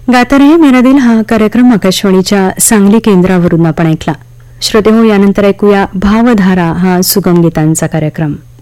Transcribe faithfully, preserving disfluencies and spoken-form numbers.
गाता रहे मेरा दिल हा कार्यक्रम आकाशवाणीच्या सांगली केंद्रावरून आपण ऐकला. श्रोते हो, यानंतर ऐकूया भावधारा हा सुगम गीतांचा कार्यक्रम.